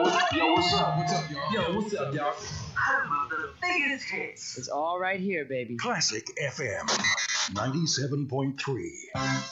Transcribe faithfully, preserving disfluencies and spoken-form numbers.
Yo, what's up? What's up, y'all? Yo, what's up, y'all? Home of the biggest hits. It's all right here, baby. Classic F M ninety-seven point three.